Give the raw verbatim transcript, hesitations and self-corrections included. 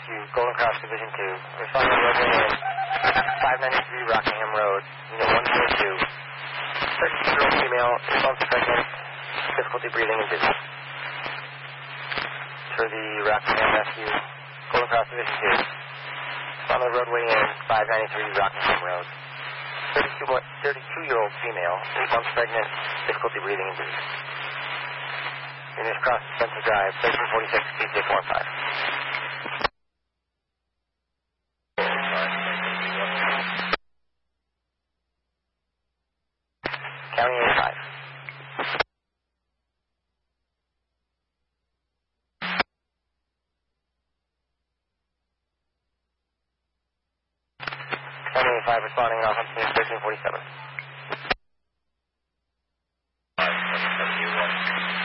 Rescue, Golden Cross Division two. Responding to roadway in five ninety-three Rockingham Road, Unit one forty-two. thirty-two-year-old female, response pregnant, difficulty breathing and dizzy. For the Rockingham Rescue, Golden Cross Division two. On the roadway in five ninety-three Rockingham Road. thirty-two-year-old female, response pregnant, difficulty breathing and dizzy. Units cross Spencer Drive, thirteen forty-six, P J four five. County eighty-five. County eighty-five responding off on scene thirteen forty-seven.